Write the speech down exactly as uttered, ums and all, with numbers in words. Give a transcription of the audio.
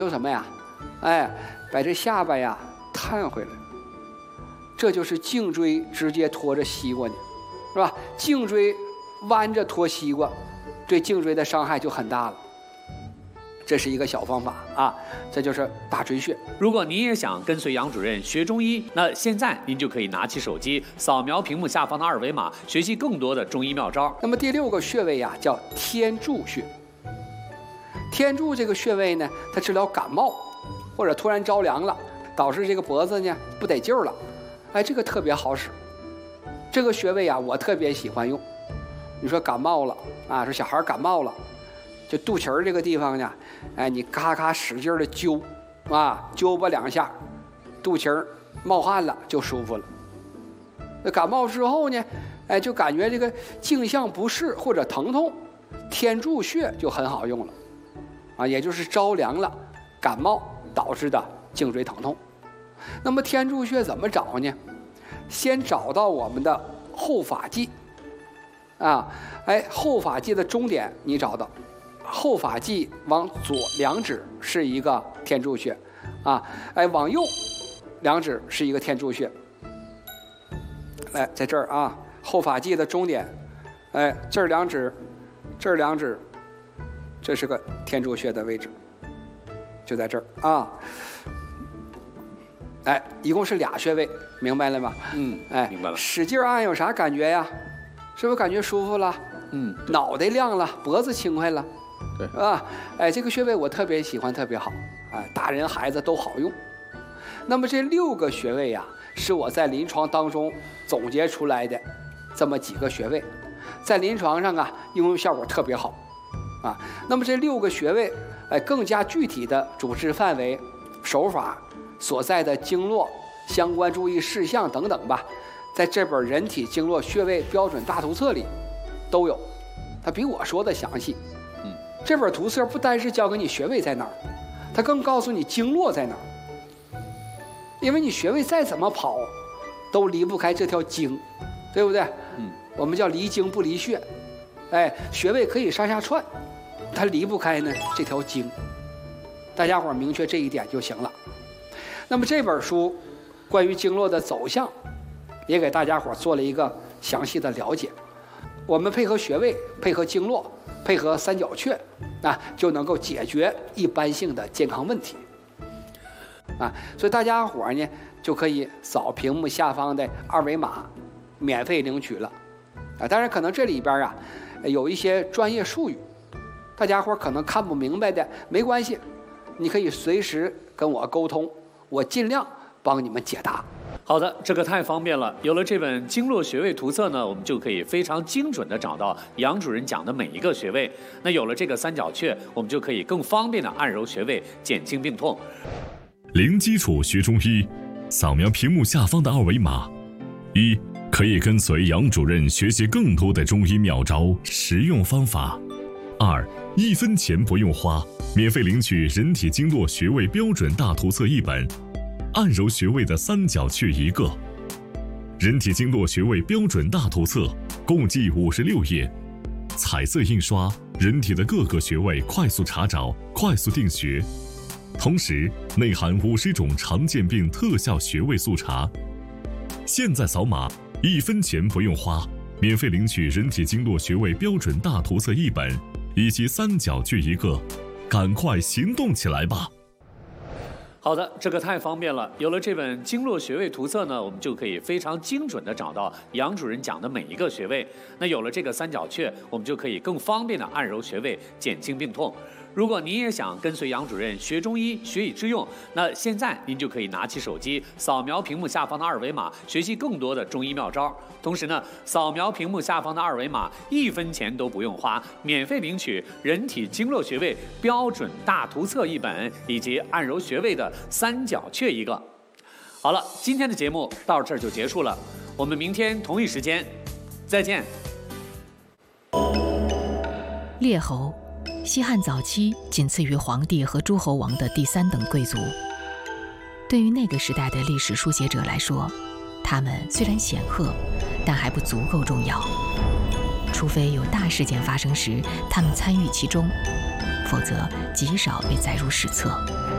有什么呀？哎，把这下巴呀探回来，这就是颈椎直接拖着西瓜呢，是吧？颈椎弯着拖西瓜，对颈椎的伤害就很大了。这是一个小方法啊，这就是大椎穴。 如果您也想跟随杨主任学中医，那现在您就可以拿起手机，扫描屏幕下方的二维码，学习更多的中医妙招。 那么第六个穴位呀，叫天柱穴。天柱这个穴位呢，它治疗感冒或者突然着凉了，导致这个脖子呢不得劲儿了，哎，这个特别好使。这个穴位啊，我特别喜欢用。你说感冒了啊，说小孩感冒了，就肚脐儿这个地方呢，哎，你咔咔使劲的揪，啊，揪吧两下，肚脐儿冒汗了就舒服了。那感冒之后呢，哎，就感觉这个颈项不适或者疼痛，天柱穴就很好用了，啊，也就是着凉了、感冒导致的颈椎疼痛。那么天柱穴怎么找呢？先找到我们的后发际，啊，哎，后发际的中点你找到。后发际往左两指是一个天柱穴，啊，哎，往右两指是一个天柱穴。来，在这儿啊，后发际的中点，哎，这儿两指，这儿两指，这是个天柱穴的位置，就在这儿啊。哎，一共是俩穴位，明白了吗？ 嗯， 哎， 明白了。 使劲按有啥感觉呀？是不是感觉舒服了？ 嗯， 脑袋亮了，脖子轻快了。 对， 是吧？哎，这个穴位我特别喜欢，特别好，哎，大人孩子都好用。那么这六个穴位呀、啊，是我在临床当中总结出来的这么几个穴位，在临床上啊应用效果特别好，啊。那么这六个穴位，哎，更加具体的主治范围、手法、所在的经络、相关注意事项等等吧，在这本《人体经络穴位标准大图册》里都有，它比我说的详细。这本图册不单是教给你穴位在哪儿，它更告诉你经络在哪儿。因为你穴位再怎么跑，都离不开这条经，对不对？ 嗯， 我们叫离经不离穴。哎，穴位可以上下串，它离不开呢这条经。大家伙明确这一点就行了。那么这本书关于经络的走向，也给大家伙做了一个详细的了解。我们配合穴位，配合经络，配合三角穴，啊，就能够解决一般性的健康问题，啊，所以大家伙呢就可以扫屏幕下方的二维码，免费领取了，啊，当然可能这里边啊有一些专业术语，大家伙可能看不明白的，没关系，你可以随时跟我沟通，我尽量帮你们解答。 好的，这个太方便了。有了这本经络穴位图册呢，我们就可以非常精准地找到杨主任讲的每一个穴位。那有了这个三角穴，我们就可以更方便地按揉穴位，减轻病痛。 零基础学中医，扫描屏幕下方的二维码。一，可以跟随杨主任学习更多的中医妙招、实用方法。二，一分钱不用花，免费领取《人体经络穴位标准大图册》一本。按揉穴位的三角穴一个，人体经络穴位标准大图册共计五十六页，彩色印刷，人体的各个穴位快速查找，快速定穴，同时内含五十种常见病特效穴位速查。现在扫码，一分钱不用花，免费领取人体经络穴位标准大图册一本，以及三角穴一个，赶快行动起来吧！ 好的，这个太方便了。有了这本经络穴位图册呢，我们就可以非常精准地找到杨主任讲的每一个穴位。那有了这个三角穴，我们就可以更方便地按揉穴位，减轻病痛。如果您也想跟随杨主任学中医，学以致用，那现在您就可以拿起手机，扫描屏幕下方的二维码，学习更多的中医妙招。同时呢，扫描屏幕下方的二维码，一分钱都不用花，免费领取《人体经络穴位标准大图册》一本，以及按揉穴位的三角穴一个。好了，今天的节目到这儿就结束了，我们明天同一时间再见。 列侯，西汉早期仅次于皇帝和诸侯王的第三等贵族。对于那个时代的历史书写者来说，他们虽然显赫，但还不足够重要。除非有大事件发生时，他们参与其中，否则极少被载入史册。